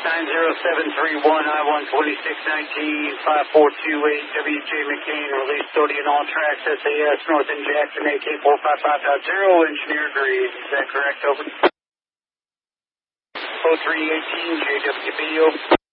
90731 I-12619 5428 W.J. McCain, release 30 on all tracks, SAS North in Jackson, AK455.0, engineer agreed. Is that correct? Over. 0318 JWB.